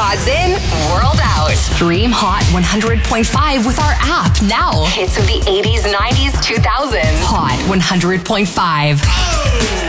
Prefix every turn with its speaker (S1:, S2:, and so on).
S1: God's in, world out. Stream Hot 100.5 with our app now. Hits of the 80s, 90s, 2000s. Hot 100.5.